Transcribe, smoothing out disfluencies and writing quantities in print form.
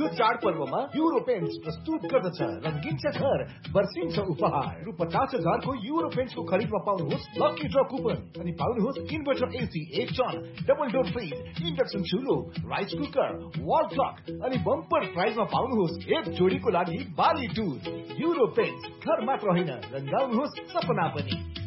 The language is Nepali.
यो चाडपर्वमा युरो पेन्ट्स प्रस्तुत गर्दछ रंगिन्छ घर वर्षिन्छ उपहार रु 50,000 को युरो पेन्ट्स को खरिदमा पाउनुहोस् लकी ड्र कुपन अनि पाउनुहोस् inverter AC 1 ton double door fridge induction चुलो rice cooker wall clock अनि बम्पर प्राइजमा पाउनुहोस् एक जोडीको लागि बाली टुर युरो पेन्ट्स घर मात्र होइन रंगाउनुहोस् सपना पनि